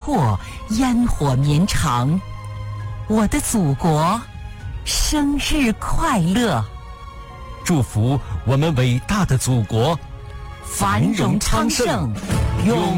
阔，烟火绵长。我的祖国，生日快乐！ 祝福我们伟大的祖国繁荣昌盛，永